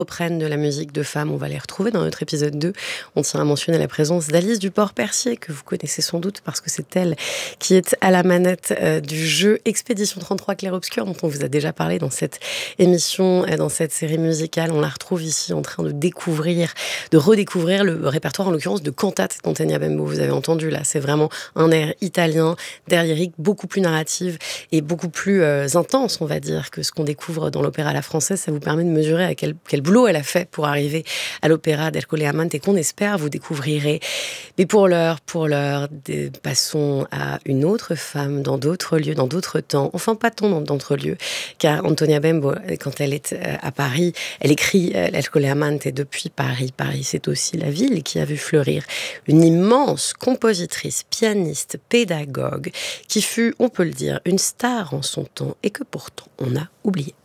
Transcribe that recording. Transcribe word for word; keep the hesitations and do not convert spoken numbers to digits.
reprennent de la musique de femmes, on va les retrouver dans notre épisode deux. On tient à mentionner la présence d'Alice Duport-Percier, que vous connaissez sans doute parce que c'est elle qui est à la manette euh, du jeu Expédition trente-trois Clair-Obscur, dont on vous a déjà parlé dans cette émission, euh, dans cette série musicale. On la retrouve ici en train de découvrir, de redécouvrir le répertoire, en l'occurrence de cantate d'Antonia Bembo. Vous avez entendu là, c'est vraiment un air italien, d'air lyrique, beaucoup plus narrative et beaucoup plus euh, intense, on va dire, que ce qu'on découvre dans l'opéra à la française. Ça vous permet de mesurer à quel, quel boulot elle a fait pour arriver à l'opéra d'Ercole Amante et qu'on espère vous découvrirez. Mais pour l'heure, pour l'heure, des, passons à une autre femme dans d'autres lieux, dans d'autres temps, enfin pas tant dans d'autres lieux, car Antonia Bembo, quand elle est à Paris, elle écrit l'Ercole Amante depuis Paris. Paris, c'est aussi la ville qui a vu fleurir une immense compositrice, pianiste, pédagogue, qui fut, on peut le dire, une star en son temps et que pourtant on a oublié.